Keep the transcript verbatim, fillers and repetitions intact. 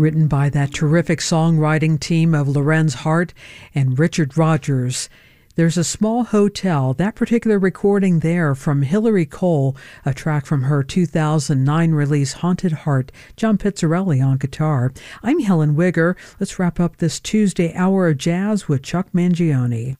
written by that terrific songwriting team of Lorenz Hart and Richard Rogers. There's a Small Hotel, that particular recording there from Hillary Cole, a track from her two thousand nine release Haunted Heart, John Pizzarelli on guitar. I'm Helen Wigger. Let's wrap up this Tuesday hour of jazz with Chuck Mangione.